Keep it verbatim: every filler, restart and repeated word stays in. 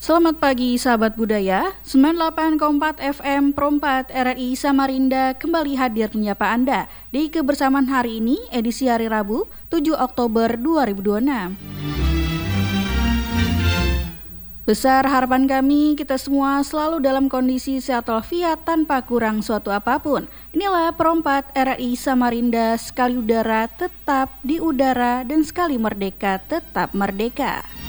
Selamat pagi sahabat budaya, sembilan puluh delapan koma empat F M Pro empat R R I Samarinda kembali hadir menyapa Anda di kebersamaan hari ini edisi hari Rabu tujuh Oktober dua ribu dua puluh enam. Besar harapan kami kita semua selalu dalam kondisi sehat walafiat tanpa kurang suatu apapun. Inilah Pro empat R R I Samarinda, sekali udara tetap di udara dan sekali merdeka tetap merdeka.